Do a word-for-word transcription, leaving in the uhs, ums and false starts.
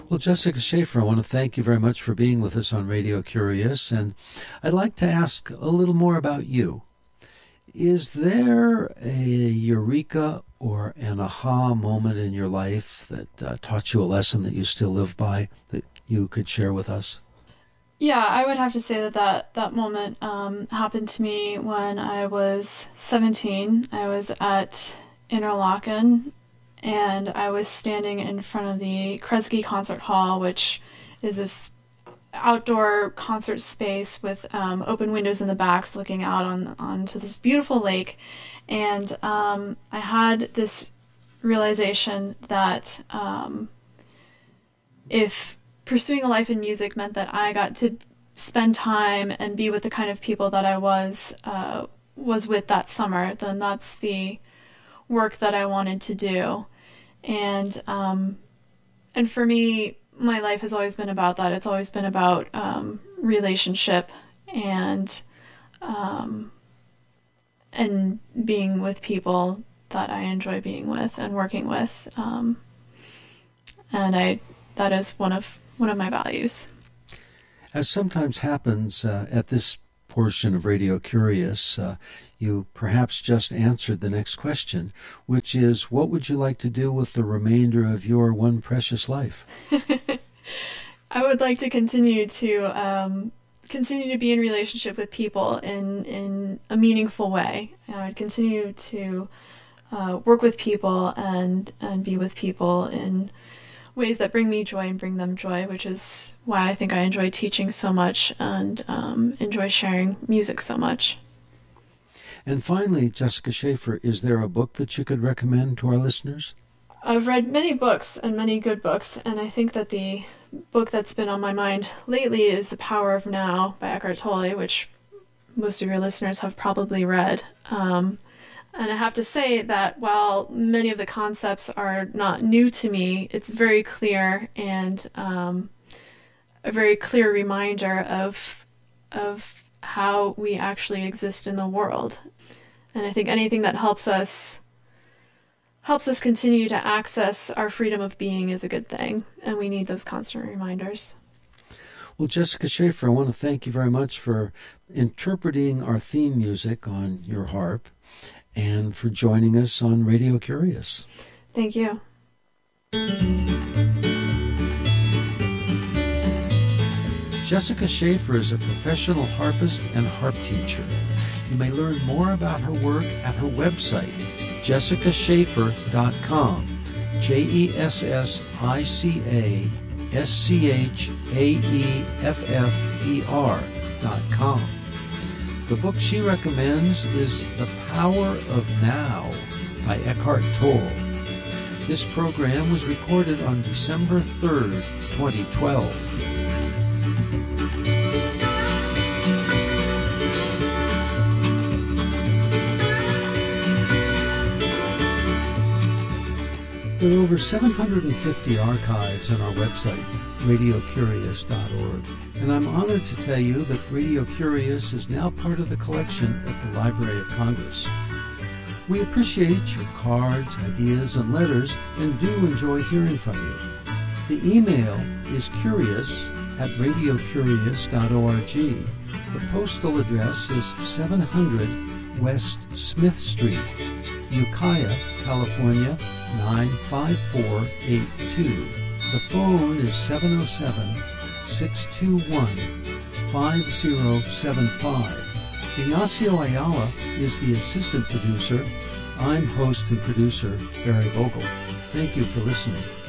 Well, Jessica Schaefer, I want to thank you very much for being with us on Radio Curious, and I'd like to ask a little more about you. Is there a eureka or an aha moment in your life that uh, taught you a lesson that you still live by that you could share with us? Yeah, I would have to say that that, that moment um, happened to me when I was seventeen. I was at Interlaken, and I was standing in front of the Kresge Concert Hall, which is this outdoor concert space with um, open windows in the backs looking out on onto this beautiful lake. And um, I had this realization that um, if pursuing a life in music meant that I got to spend time and be with the kind of people that I was uh, was with that summer, then that's the work that I wanted to do. And um, and for me, my life has always been about that. It's always been about um, relationship and um, and being with people that I enjoy being with and working with. Um, and I that is one of one of my values. As sometimes happens uh, at this portion of Radio Curious, uh, you perhaps just answered the next question, which is, what would you like to do with the remainder of your one precious life? I would like to continue to um, continue to be in relationship with people in in a meaningful way. I would continue to uh, work with people and and be with people in ways that bring me joy and bring them joy, which is why I think I enjoy teaching so much and um, enjoy sharing music so much. And finally, Jessica Schaefer, is there a book that you could recommend to our listeners? I've read many books and many good books, and I think that the book that's been on my mind lately is The Power of Now by Eckhart Tolle, which most of your listeners have probably read. Um, And I have to say that while many of the concepts are not new to me, it's very clear and um, a very clear reminder of of how we actually exist in the world. And I think anything that helps us helps us continue to access our freedom of being is a good thing, and we need those constant reminders. Well, Jessica Schaefer, I want to thank you very much for interpreting our theme music on your harp, and for joining us on Radio Curious. Thank you. Jessica Schaefer is a professional harpist and harp teacher. You may learn more about her work at her website, jessica schaefer dot com, J E S S I C A S C H A E F F E R dot com. The book she recommends is The Power of Now by Eckhart Tolle. This program was recorded on December third, twenty twelve. There are over seven hundred fifty archives on our website, radio curious dot org, and I'm honored to tell you that Radio Curious is now part of the collection at the Library of Congress. We appreciate your cards, ideas, and letters, and do enjoy hearing from you. The email is curious at radio curious dot org. The postal address is seven hundred West Smith Street, Ukiah, California, nine five four eight two. The phone is seven oh seven, six two one, five oh seven five. Ignacio Ayala is the assistant producer. I'm host and producer Barry Vogel. Thank you for listening.